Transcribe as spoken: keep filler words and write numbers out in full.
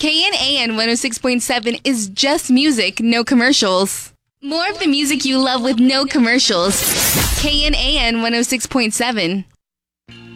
K N A N one oh six point seven is just music, no commercials. More of the music you love with no commercials. K N A N one oh six point seven.